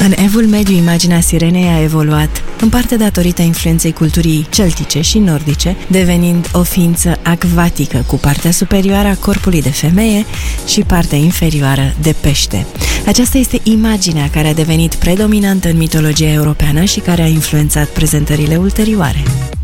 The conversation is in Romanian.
În evul mediu, imaginea sirenei a evoluat, în parte datorită influenței culturii celtice și nordice, devenind o ființă acvatică cu partea superioară a corpului de femeie și partea inferioară de pește. Aceasta este imaginea care a devenit predominantă în mitologia europeană și care a influențat prezentările ulterioare.